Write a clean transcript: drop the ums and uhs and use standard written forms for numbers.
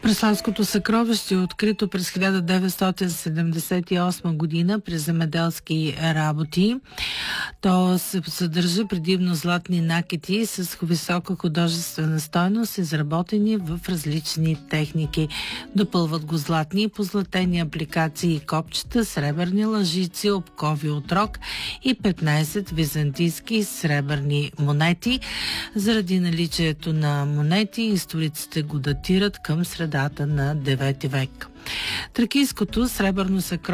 Преславското съкровище е открито през 1978 година при земеделски работи. То се съдържа предимно златни накити с висока художествена стойност, изработени в различни техники. Допълват го златни и позлатени апликации и копчета, сребърни лъжици, обкови от рог и 15 византийски сребърни монети. Заради наличието на монети, историците го датират към средата на 9 век. Тракийското сребърно съкровище